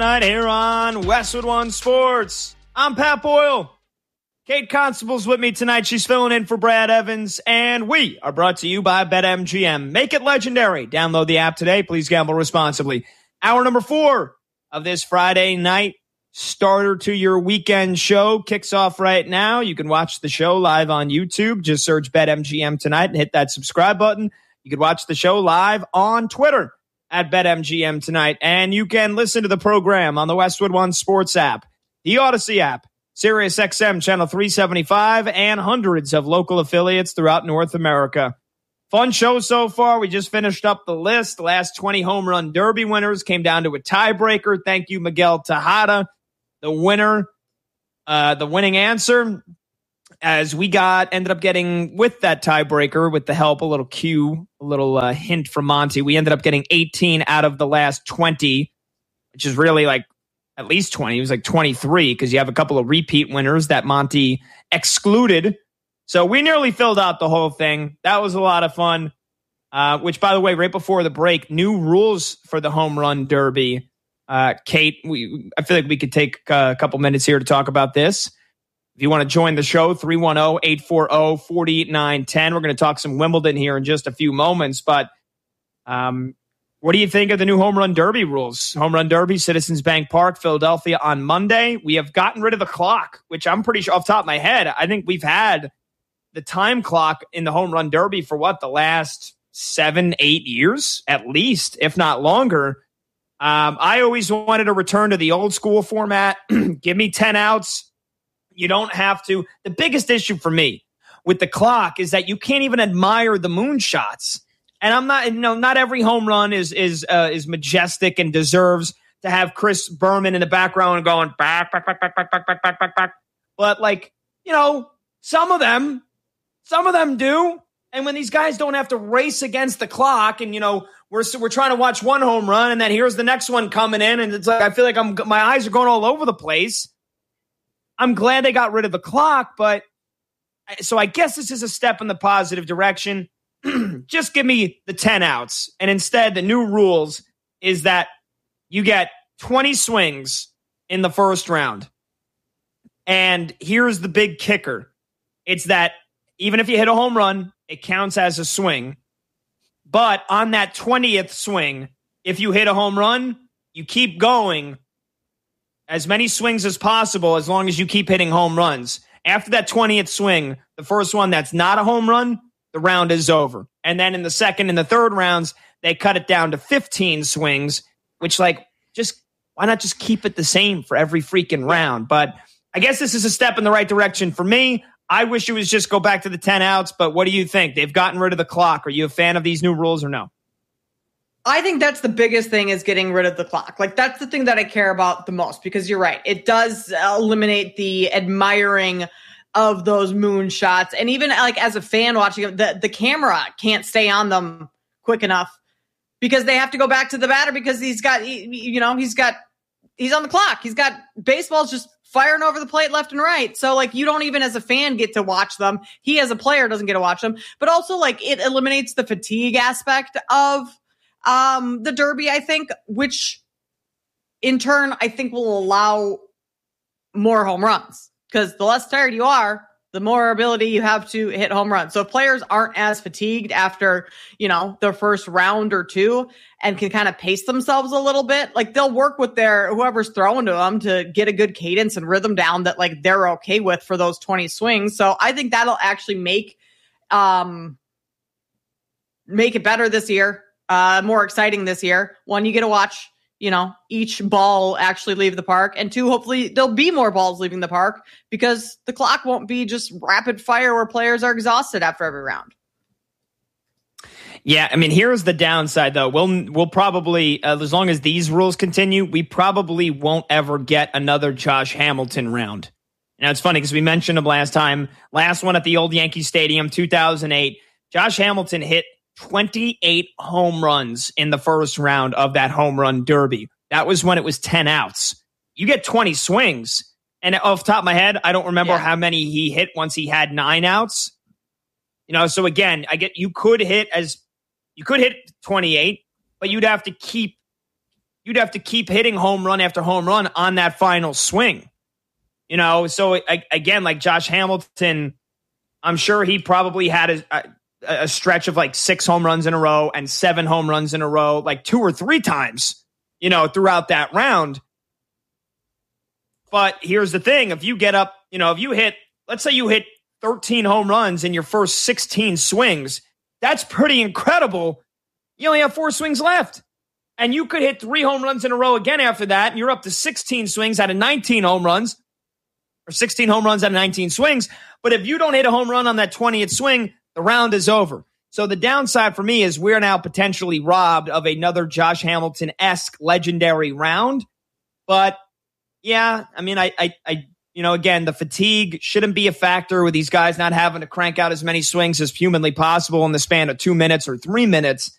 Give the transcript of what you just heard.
Night here on Westwood One Sports. I'm Pat Boyle. Kate Constable's with me tonight. She's filling in for Brad Evans, and we are brought to you by BetMGM. Make it legendary. Download the app today. Please gamble responsibly. Hour number 4 of this Friday night starter to your weekend show kicks off right now. You can watch the show live on YouTube. Just search BetMGM tonight and hit that subscribe button. You can watch the show live on Twitter at BetMGM tonight. And you can listen to the program on the Westwood One Sports app, the Odyssey app, Sirius XM Channel 375, and hundreds of local affiliates throughout North America. Fun show so far. We just finished up the list. The last 20 home run derby winners came down to a tiebreaker. Thank you, Miguel Tejada, the winner, the winning answer. As we ended up getting with that tiebreaker with the help, a little hint from Monty. We ended up getting 18 out of the last 20, which is really like at least 20. It was like 23 because you have a couple of repeat winners that Monty excluded. So we nearly filled out the whole thing. That was a lot of fun, which, by the way, right before the break, new rules for the home run derby. Kate, I feel like we could take a couple minutes here to talk about this. If you want to join the show, 310-840-4910. We're going to talk some Wimbledon here in just a few moments. But what do you think of the new home run derby rules? Home run derby, Citizens Bank Park, Philadelphia on Monday. We have gotten rid of the clock, which I'm pretty sure off the top of my head, I think we've had the time clock in the home run derby for the last 7-8 years, at least, if not longer. I always wanted to return to the old school format. Give me 10 outs. You don't have to. The biggest issue for me with the clock is that you can't even admire the moonshots. And I'm not, not every home run is majestic and deserves to have Chris Berman in the background going back. But some of them do. And when these guys don't have to race against the clock, and we're trying to watch one home run, and then here's the next one coming in, and it's like I feel like my eyes are going all over the place. I'm glad they got rid of the clock, but so I guess this is a step in the positive direction. Just give me the 10 outs. And instead, the new rules is that you get 20 swings in the first round. And here's the big kicker. It's that even if you hit a home run, it counts as a swing. But on that 20th swing, if you hit a home run, you keep going as many swings as possible as long as you keep hitting home runs. After that 20th swing, the first one that's not a home run, the round is over. And then in the second and the third rounds, they cut it down to 15 swings, which why not just keep it the same for every freaking round? But I guess this is a step in the right direction for me. I wish it was just go back to the 10 outs, but what do you think? They've gotten rid of the clock. Are you a fan of these new rules or no? I think that's the biggest thing is getting rid of the clock. That's the thing that I care about the most because you're right. It does eliminate the admiring of those moon shots. And even as a fan watching them, the camera can't stay on them quick enough because they have to go back to the batter because he's on the clock. He's got baseballs just firing over the plate left and right. So you don't even as a fan get to watch them. He as a player doesn't get to watch them, but also it eliminates the fatigue aspect of the derby, I think, which in turn, I think will allow more home runs because the less tired you are, the more ability you have to hit home runs. So if players aren't as fatigued after, their first round or two and can kind of pace themselves a little bit, they'll work with whoever's throwing to them to get a good cadence and rhythm down that they're okay with for those 20 swings. So I think that'll actually make it better this year. More exciting this year. One, you get to watch, each ball actually leave the park. And two, hopefully there'll be more balls leaving the park because the clock won't be just rapid fire where players are exhausted after every round. Yeah, I mean, here's the downside, though. We'll probably, as long as these rules continue, we probably won't ever get another Josh Hamilton round. Now, it's funny because we mentioned him last time. Last one at the old Yankee Stadium, 2008. Josh Hamilton hit 28 home runs in the first round of that home run derby. That was when it was 10 outs. You get 20 swings. And off the top of my head, I don't remember how many he hit once he had 9 outs. So again, you could hit 28, but you'd have to keep you'd have to keep hitting home run after home run on that final swing. So again, like Josh Hamilton, I'm sure he probably had a stretch of like 6 home runs in a row and 7 home runs in a row, like 2 or 3 times, throughout that round. But here's the thing. If you get up, let's say you hit 13 home runs in your first 16 swings, that's pretty incredible. You only have 4 swings left. And you could hit 3 home runs in a row again after that, and you're up to 16 swings out of 19 home runs, or 16 home runs out of 19 swings. But if you don't hit a home run on that 20th swing, the round is over. So the downside for me is we're now potentially robbed of another Josh Hamilton-esque legendary round. But yeah, I mean, again, the fatigue shouldn't be a factor with these guys not having to crank out as many swings as humanly possible in the span of 2 minutes or 3 minutes.